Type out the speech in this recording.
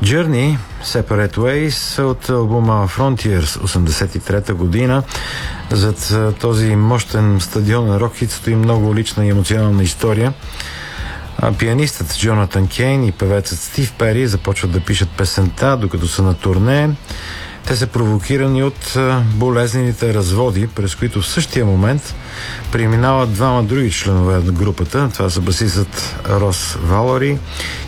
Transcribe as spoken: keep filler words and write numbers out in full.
Journey, Separate Ways от албума Frontiers осемдесет и трета година. Зад този мощен стадионен рок-хит стои много лична и емоционална история. А пианистът Джонатан Кейн и певецът Стив Пери започват да пишат песента, докато са на турне. Те са провокирани от болезнените разводи, през които в същия момент преминават двама други членове на групата. Това са басистът Рос Валери